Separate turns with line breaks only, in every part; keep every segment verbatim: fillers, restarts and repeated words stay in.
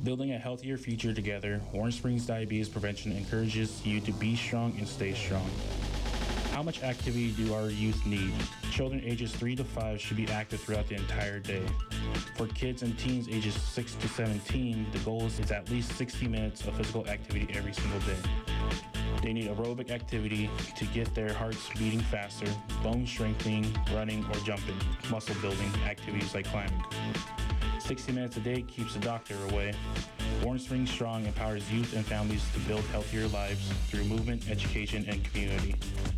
Building a healthier future together, Warm Springs Diabetes Prevention encourages you to be strong and stay strong. How much activity do our youth need? Children ages three to five should be active throughout the entire day. For kids and teens ages six to seventeen, the goal is at least sixty minutes of physical activity every single day. They need aerobic activity to get their hearts beating faster, bone strengthening, running or jumping, muscle building activities like climbing. sixty minutes a day keeps the doctor away. Warm Springs Strong empowers youth and families to build healthier lives through movement, education, and community.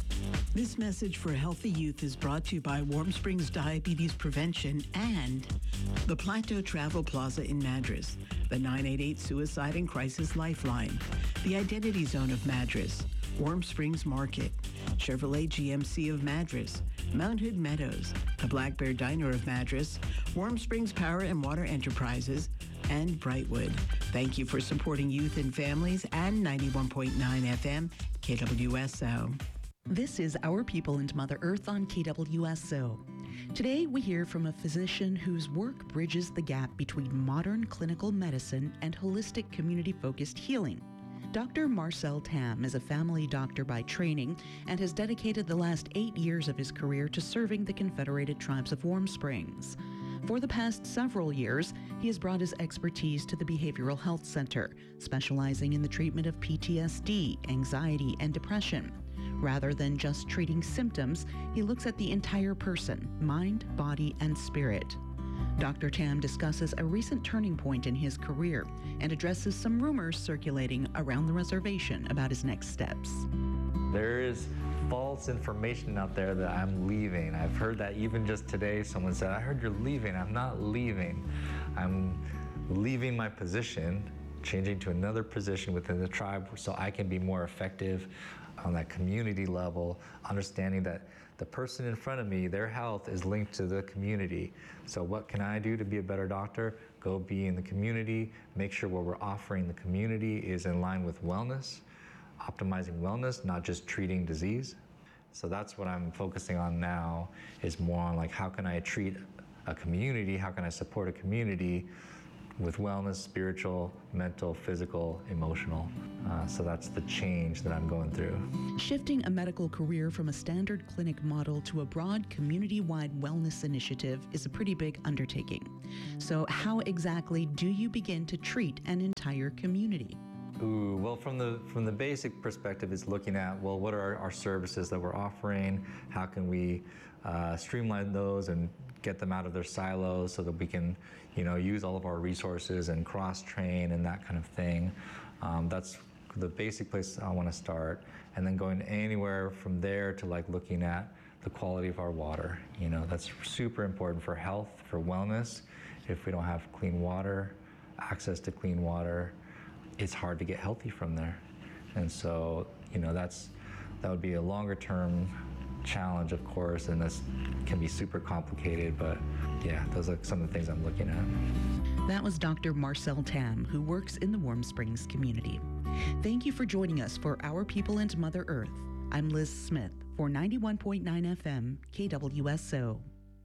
This message for healthy youth is brought to you by Warm Springs Diabetes Prevention and the Plateau Travel Plaza in Madras, the nine eight eight Suicide and Crisis Lifeline, the Identity Zone of Madras, Warm Springs Market, Chevrolet G M C of Madras, Mount Hood Meadows, the Black Bear Diner of Madras, Warm Springs Power and Water Enterprises, and Brightwood. Thank you for supporting youth and families and ninety-one point nine F M K W S O.
This is Our People and Mother Earth on K W S O. Today we hear from a physician whose work bridges the gap between modern clinical medicine and holistic community-focused healing. Doctor Marcel Tam is a family doctor by training and has dedicated the last eight years of his career to serving the Confederated Tribes of Warm Springs. For the past several years, he has brought his expertise to the Behavioral Health Center, specializing in the treatment of P T S D, anxiety, and depression. Rather than just treating symptoms, he looks at the entire person, mind, body, and spirit. Doctor Tam discusses a recent turning point in his career and addresses some rumors circulating around the reservation about his next steps.
There is false information out there that I'm leaving. I've heard that even just today. Someone said, I heard you're leaving. I'm not leaving. I'm leaving my position, changing to another position within the tribe so I can be more effective on that community level, understanding that the person in front of me, their health is linked to the community. So what can I do to be a better doctor? Go be in the community, make sure what we're offering the community is in line with wellness, optimizing wellness, not just treating disease. So that's what I'm focusing on now, is more on like, how can I treat a community? How can I support a community with wellness, spiritual, mental, physical, emotional. Uh, so that's the change that I'm going through.
Shifting a medical career from a standard clinic model to a broad community-wide wellness initiative is a pretty big undertaking. So how exactly do you begin to treat an entire community?
Ooh, well, from the from the basic perspective, it's looking at, well, what are our, our services that we're offering? How can we uh, streamline those and get them out of their silos so that we can, you know, use all of our resources and cross-train and that kind of thing. Um, that's the basic place I want to start. And then going anywhere from there to like looking at the quality of our water. You know, that's super important for health, for wellness. If we don't have clean water, access to clean water, it's hard to get healthy from there. And so, you know, that's that would be a longer term challenge, of course, and this can be super complicated, but yeah, those are some of the things I'm looking at.
That was Doctor Marcel Tam, who works in the Warm Springs community. Thank you for joining us for Our People and Mother Earth. I'm Liz Smith for ninety-one point nine F M K W S O.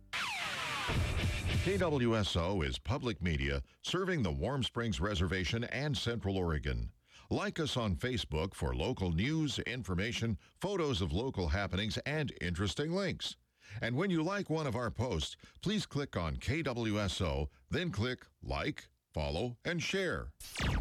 K W S O is public media serving the Warm Springs Reservation and Central Oregon. Like us on Facebook for local news, information, photos of local happenings, and interesting links. And when you like one of our posts, please click on K W S O, then click like, follow, and share.